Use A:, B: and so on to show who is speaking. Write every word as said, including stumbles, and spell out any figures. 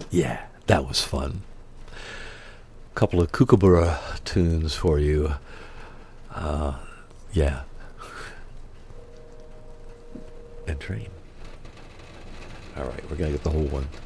A: Yeah, that was fun. Couple of Kookaburra tunes for you. Uh, yeah. And Train. All right, we're going to get the whole one.